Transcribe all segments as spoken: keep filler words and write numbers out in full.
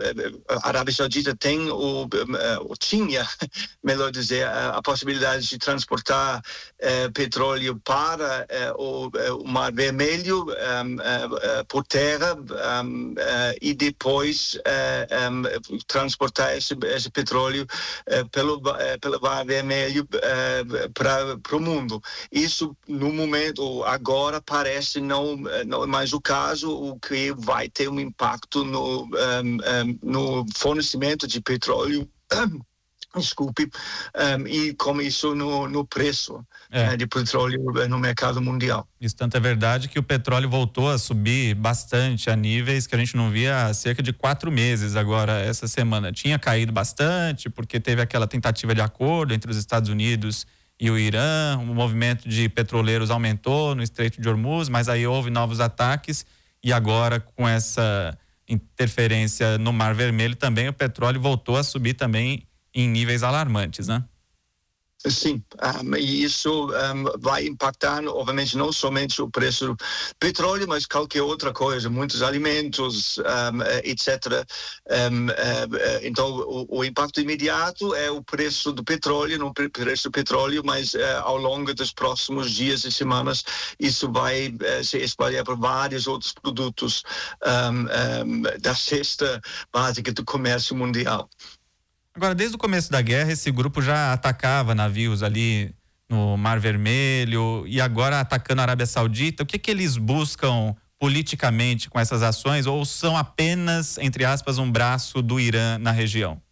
a Arábia Saudita tem o, ou tinha, melhor dizer, a, a possibilidade de transportar uh, petróleo para uh, o, o Mar Vermelho um, uh, uh, por terra um, uh, e depois uh, um, transportar esse, esse petróleo uh, pelo, uh, pelo Mar Vermelho uh, para o mundo. Isso, no momento, agora parece não, não é mais o caso, o que vai ter um impacto no, um, um, no fornecimento de petróleo, desculpe, um, e com isso no, no preço é. uh, de petróleo no mercado mundial. Isso tanto é verdade que o petróleo voltou a subir bastante a níveis que a gente não via há cerca de quatro meses agora, essa semana. Tinha caído bastante porque teve aquela tentativa de acordo entre os Estados Unidos e o Irã, o movimento de petroleiros aumentou no Estreito de Hormuz, mas aí houve novos ataques e agora com essa interferência no Mar Vermelho também o petróleo voltou a subir também em níveis alarmantes, né? Sim, um, e isso um, vai impactar, obviamente, não somente o preço do petróleo, mas qualquer outra coisa, muitos alimentos, um, etcétera. Um, uh, então, o, o impacto imediato é o preço do petróleo, não o preço do petróleo, mas uh, ao longo dos próximos dias e semanas, isso vai uh, se espalhar por vários outros produtos um, um, da cesta básica do comércio mundial. Agora, desde o começo da guerra, esse grupo já atacava navios ali no Mar Vermelho e agora atacando a Arábia Saudita. O que que eles buscam politicamente com essas ações ou são apenas, entre aspas, um braço do Irã na região?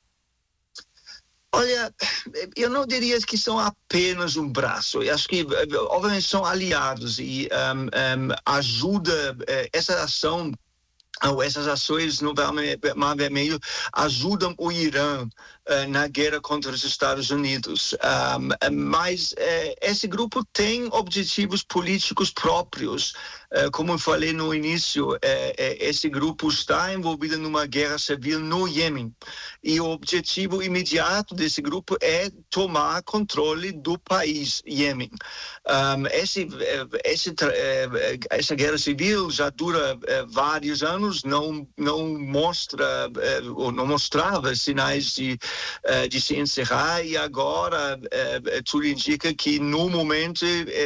Olha, eu não diria que são apenas um braço. Eu acho que, obviamente, são aliados e um, um, ajuda essa ação. Ou essas ações no Mar Vermelho ajudam o Irã uh, na guerra contra os Estados Unidos. Um, mas uh, esse grupo tem objetivos políticos próprios. Uh, como eu falei no início, uh, uh, esse grupo está envolvido numa guerra civil no Iêmen. E o objetivo imediato desse grupo é tomar controle do país Iêmen. Um, esse, uh, esse, uh, essa guerra civil já dura uh, vários anos. Não, não mostra ou não mostrava sinais de, de se encerrar e agora tudo indica que no momento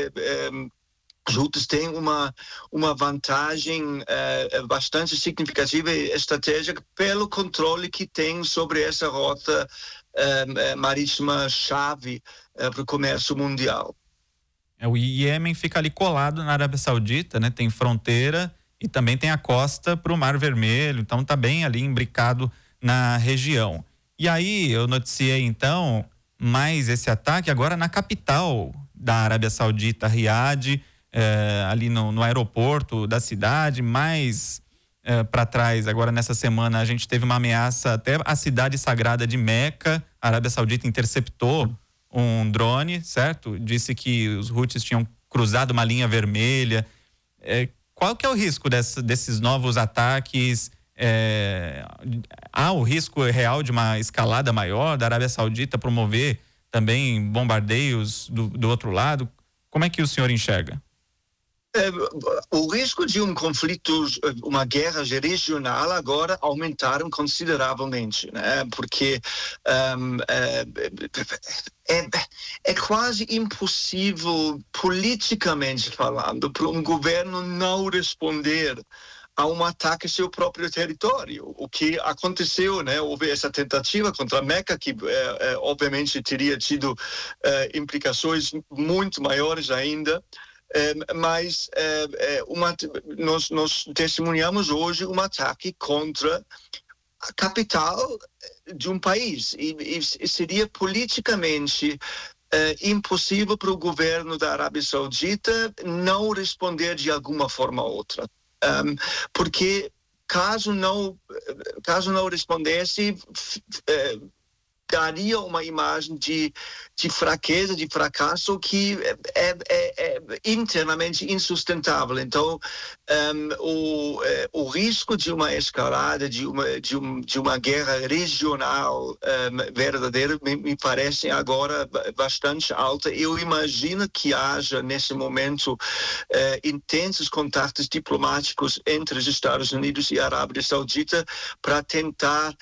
juntos têm uma, uma vantagem bastante significativa e estratégica pelo controle que tem sobre essa rota marítima chave para o comércio mundial. O Iêmen fica ali colado na Arábia Saudita, né? Tem fronteira e também tem a costa para o Mar Vermelho, então está bem ali imbricado na região. E aí eu noticiei então mais esse ataque agora na capital da Arábia Saudita, Riad, eh, ali no, no aeroporto da cidade, mais eh, para trás, agora nessa semana a gente teve uma ameaça até a cidade sagrada de Meca. A Arábia Saudita interceptou um drone, certo? Disse que os Houthis tinham cruzado uma linha vermelha. Eh, Qual que é o risco dessa, desses novos ataques? É, há o risco real de uma escalada maior da Arábia Saudita promover também bombardeios do, do outro lado? Como é que o senhor enxerga? É, o risco de um conflito, uma guerra regional agora aumentaram consideravelmente, né? Porque um, é, é, é quase impossível, politicamente falando, para um governo não responder a um ataque ao seu próprio território. O que aconteceu, né? Houve essa tentativa contra Meca, que é, é, obviamente teria tido é, implicações muito maiores ainda. É, mas é, é, uma, nós, nós testemunhamos hoje um ataque contra a capital de um país e, e seria politicamente é, impossível para o governo da Arábia Saudita não responder de alguma forma ou outra, um, porque caso não caso não respondesse é, daria uma imagem de, de fraqueza, de fracasso que é, é, é internamente insustentável. Então, um, o, é, o risco de uma escalada, de uma, de um, de uma guerra regional um, verdadeira, me, me parece agora bastante alta. Eu imagino que haja, nesse momento, uh, intensos contatos diplomáticos entre os Estados Unidos e a Arábia Saudita para tentar